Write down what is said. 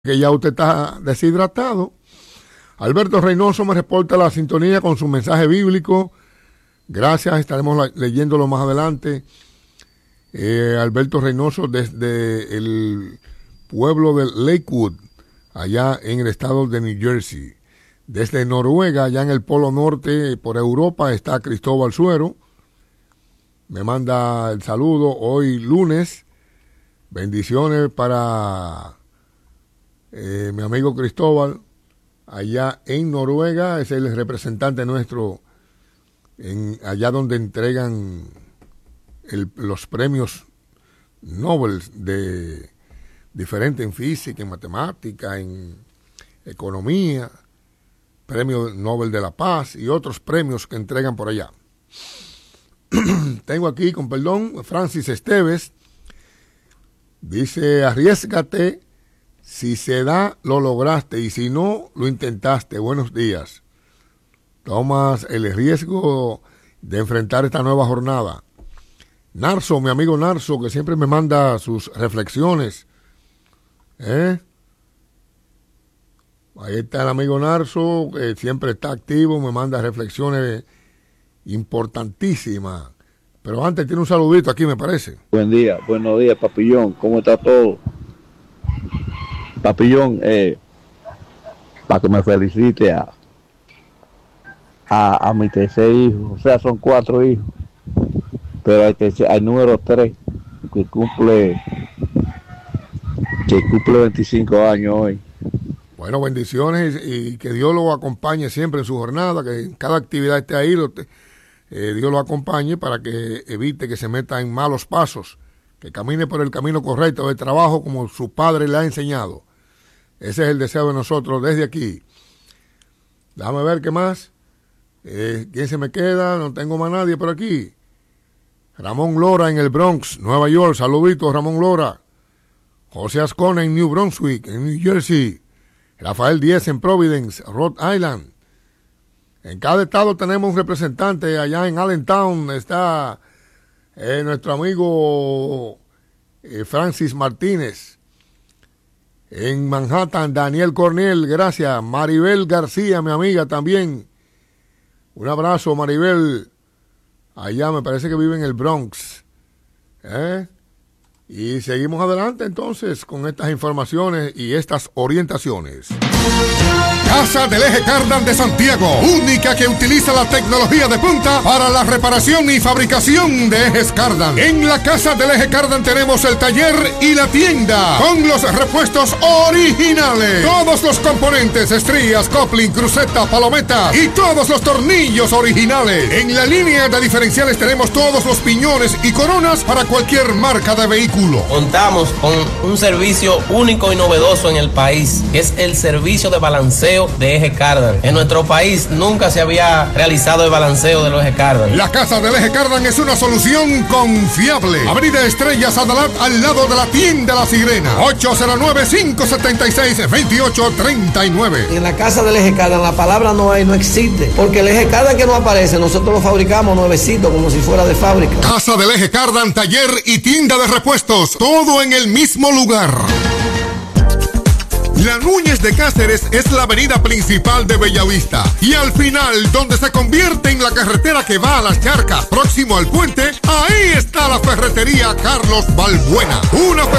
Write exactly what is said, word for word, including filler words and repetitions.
que ya usted está deshidratado. Alberto Reynoso me reporta la sintonía con su mensaje bíblico. Gracias, estaremos leyéndolo más adelante. Eh, Alberto Reynoso desde el pueblo de Lakewood, allá en el estado de New Jersey. Desde Noruega, allá en el Polo Norte, por Europa, está Cristóbal Suero. Me manda el saludo hoy lunes. Bendiciones para eh, mi amigo Cristóbal, allá en Noruega. Es el representante nuestro en, allá donde entregan el, los premios Nobel de diferentes en física, en matemática, en economía, premio Nobel de la Paz y otros premios que entregan por allá. Tengo aquí, con perdón, Francis Esteves. Dice: arriésgate, si se da, lo lograste, y si no, lo intentaste. Buenos días. Tomas el riesgo de enfrentar esta nueva jornada. Narso, mi amigo Narso, que siempre me manda sus reflexiones. ¿Eh? Ahí está el amigo Narso, que siempre está activo, me manda reflexiones importantísimas. Pero antes tiene un saludito aquí, me parece. Buen día, buenos días, Papillón. ¿Cómo está todo? Papillón, eh, para que me felicite a, a, a mi tercer hijo. O sea, son cuatro hijos. Pero hay, tercer, hay número tres, que cumple, que cumple veinticinco años hoy. Bueno, bendiciones y que Dios lo acompañe siempre en su jornada, que en cada actividad esté ahí, lo te, eh, Dios lo acompañe para que evite que se meta en malos pasos, que camine por el camino correcto del trabajo como su padre le ha enseñado. Ese es el deseo de nosotros desde aquí. Déjame ver qué más. Eh, ¿Quién se me queda? No tengo más nadie por aquí. Ramón Lora en el Bronx, Nueva York. Saluditos, Ramón Lora. José Ascona en New Brunswick, en New Jersey. Rafael Díez en Providence, Rhode Island. En cada estado tenemos un representante. Allá en Allentown está eh, nuestro amigo eh, Francis Martínez. En Manhattan, Daniel Cornel, gracias. Maribel García, mi amiga también. Un abrazo, Maribel. Allá me parece que vive en el Bronx. ¿Eh? Y seguimos adelante entonces con estas informaciones y estas orientaciones. Casa del Eje Cardan de Santiago, única que utiliza la tecnología de punta para la reparación y fabricación de ejes Cardan. En la Casa del Eje Cardan tenemos el taller y la tienda con los repuestos originales. Todos los componentes, estrías, coupling, cruceta, palometa y todos los tornillos originales. En la línea de diferenciales tenemos todos los piñones y coronas para cualquier marca de vehículo. Contamos con un servicio único y novedoso en el país, que es el servicio de balanceo de Eje Cardan. En nuestro país nunca se había realizado el balanceo de los Eje Cardan. La Casa del Eje Cardan es una solución confiable. Avenida Estrellas Adalat, al lado de la tienda La Sirena. ocho cero nueve, cinco siete seis, dos ocho tres nueve. En la Casa del Eje Cardan la palabra no hay, no existe. Porque el Eje Cardan que no aparece, nosotros lo fabricamos nuevecito, como si fuera de fábrica. Casa del Eje Cardan, taller y tienda de repuestos. Todo en el mismo lugar. La Núñez de Cáceres es la avenida principal de Bellavista y al final, donde se convierte en la carretera que va a Las Charcas, próximo al puente, ahí está la ferretería Carlos Balbuena. Una